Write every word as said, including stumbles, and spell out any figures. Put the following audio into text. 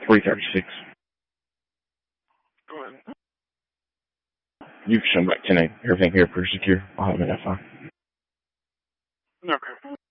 three thirty-six. Go ahead. You can show back ten eight. Everything here pretty secure. I'll have it at five. Okay.